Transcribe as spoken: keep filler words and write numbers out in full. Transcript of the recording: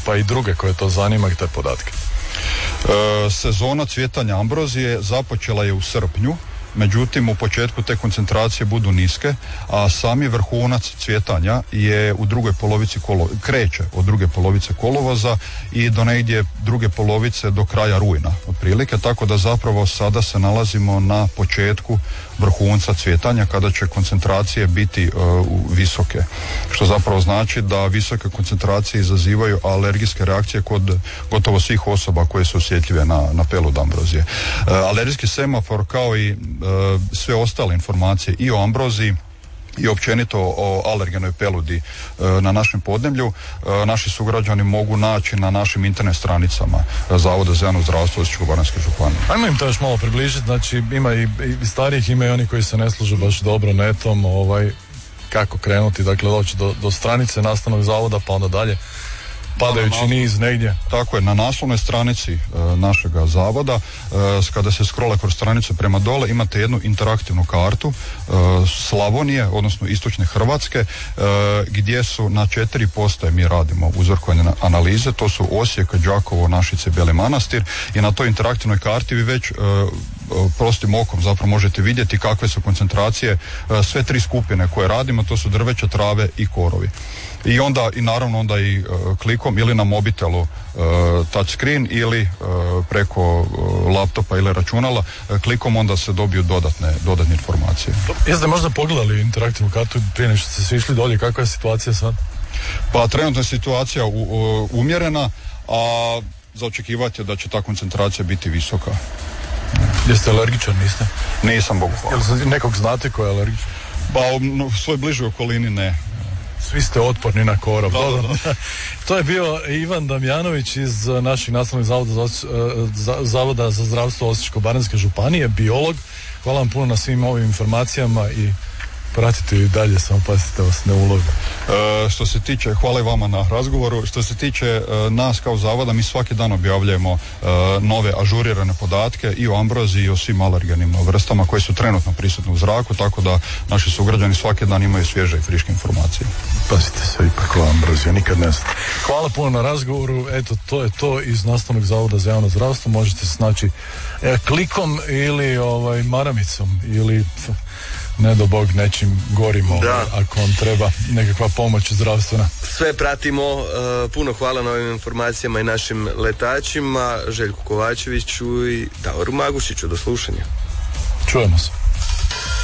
pa i druge koje to zanima te podatke. E, sezona cvjetanja ambrozije započela je u srpnju, međutim u početku te koncentracije budu niske, a sami vrhunac cvjetanja je u drugoj polovici kolo, kreće od druge polovice kolovoza i do negdje druge polovice do kraja rujna otprilike, tako da zapravo sada se nalazimo na početku vrhunca cvjetanja kada će koncentracije biti uh, visoke, što zapravo znači da visoke koncentracije izazivaju alergijske reakcije kod gotovo svih osoba koje su osjetljive na, na pelud ambrozije. Uh, alergijski semafor kao i uh, sve ostale informacije i o ambroziji i općenito o alergenoj peludi e, na našem podneblju e, naši sugrađani mogu naći na našim internet stranicama e, Zavoda za javno zdravstvo Osječko-baranjske županije. Ajmo im to još malo približiti, znači ima i, i starijih, ima i oni koji se ne služe baš dobro netom, ovaj, kako krenuti, dakle doći do, do stranice nastavnog zavoda pa onda dalje. Padajući niz negdje. Tako je, na naslovnoj stranici e, našega zavoda, e, kada se scrolla kroz stranicu prema dole, imate jednu interaktivnu kartu e, Slavonije, odnosno istočne Hrvatske, e, gdje su na četiri postaje mi radimo uzorkovane analize, to su Osijek, Đakovo, Našice, Beli Manastir, i na toj interaktivnoj karti vi već e, prostim okom zapravo možete vidjeti kakve su koncentracije e, sve tri skupine koje radimo, to su drveće, trave i korovi. I onda, i naravno onda i uh, klikom ili na mobitelu uh, touchscreen ili uh, preko uh, laptopa ili računala, uh, klikom onda se dobiju dodatne, dodatne informacije. Jeste možda pogledali interaktivnu kartu prije nego što ste svi išli dolje, kakva je situacija sad? Pa trenutna je situacija u, u, umjerena, a za očekivati je da će ta koncentracija biti visoka. Jeste alergičan, niste? Nisam, Bogu hvala. Jel nekog znate ko je alergičan? Pa u svoj bližoj okolini ne. Svi ste otporni na korov. Da, da, da. To je bio Ivan Damjanović iz naših nastavnih zavoda za, za, Zavoda za zdravstvo Osječko-baranjske županije, biolog. Hvala vam puno na svim ovim informacijama i pratite i dalje, samo pazite vas ne ulovi. E, što se tiče, hvala i vama na razgovoru, što se tiče e, nas kao zavoda, mi svaki dan objavljujemo e, nove ažurirane podatke i o ambroziji i o svim alergenim vrstama koje su trenutno prisutne u zraku, tako da naši sugrađani svaki dan imaju svježe i friške informacije. Pazite se ipak o ambroziji, nikad ne znam. Hvala puno na razgovoru, eto to je to iz Nastavnog zavoda za javno zdravstvo, možete se snaći e, klikom ili ovaj, maramicom ili ne do Bog nečim gorimo ovaj, ako vam treba nekakva pomoć zdravstvena. Sve pratimo, uh, puno hvala na ovim informacijama i našim letačima, Željku Kovačeviću i Davoru Magušiću, do slušanja. Čujemo se.